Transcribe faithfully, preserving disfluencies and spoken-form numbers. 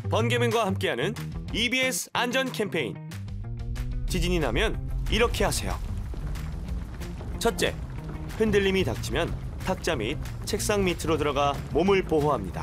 번개맨과 함께하는 이비에스 안전 캠페인. 지진이 나면 이렇게 하세요. 첫째, 흔들림이 닥치면 탁자 및 책상 밑으로 들어가 몸을 보호합니다.